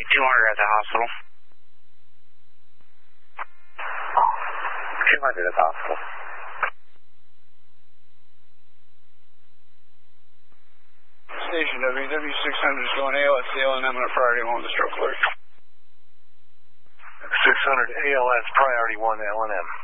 200 at the hospital. 200 at the hospital. Station WW600 is going ALS, CLNM, and a priority 1 with the stroke alert. 600 ALS, priority 1 LNM.